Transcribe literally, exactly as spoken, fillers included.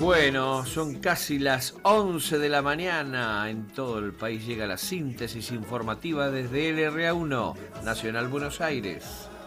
Bueno, son casi las once de la mañana. En todo el país llega la síntesis informativa desde L R A uno, Nacional Buenos Aires.